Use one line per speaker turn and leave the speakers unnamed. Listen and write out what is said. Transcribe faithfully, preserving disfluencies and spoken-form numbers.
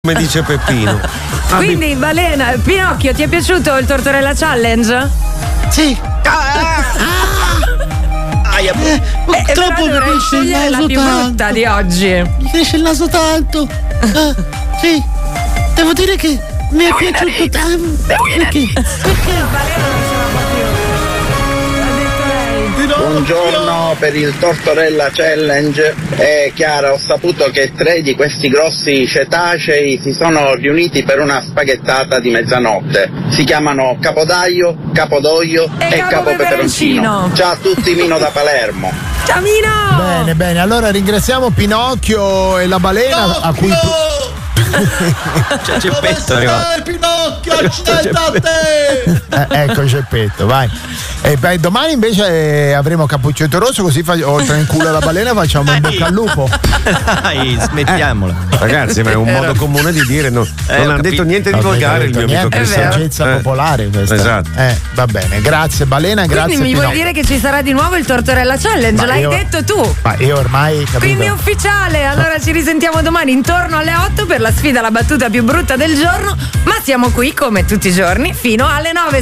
come dice Peppino.
Quindi Balena, Pinocchio, ti è piaciuto il Tortorella Challenge?
Sì.
Aia.
Eh, purtroppo mi cresce il
la
naso
più
tanto.
brutta di oggi.
Mi cresce il naso tanto. Eh, sì. Devo dire che mi è piaciuto tanto. Perché?
Buongiorno per il Tortorella Challenge. Eh, Chiara, ho saputo che tre di questi grossi cetacei si sono riuniti per una spaghettata di mezzanotte. Si chiamano Capodaio, Capodoglio
e,
e
Capo
Capo
Peperoncino.
Peperoncino. Ciao a tutti, Mino da Palermo.
Ciao Mino!
Bene, bene, allora ringraziamo Pinocchio e la balena a cui tu...
C'è Geppetto arrivato.
Pinocchio, accetta a te!
Eh, ecco Geppetto, vai. E beh, domani invece avremo Cappuccetto Rosso, così fa... oltre in culo alla balena facciamo un bocca al lupo.
Dai, smettiamola.
Eh, ragazzi, ma è un modo comune di dire, no,
Eh,
non
ho
ha
capito.
detto niente di
Non
volgare il
detto
mio amico
niente, è
Cristiano.
saggezza
Eh.
popolare questa.
Esatto.
Eh, va bene, grazie balena, grazie
Quindi mi vuoi
Pinocchio.
dire che ci sarà di nuovo il Tortorella Challenge?
Ma
L'hai
io-
detto tu.
Ma io ormai capito.
Quindi è ufficiale, allora ci risentiamo domani intorno alle otto per la sfida alla battuta più brutta del giorno, ma siamo qui come tutti i giorni fino alle nove.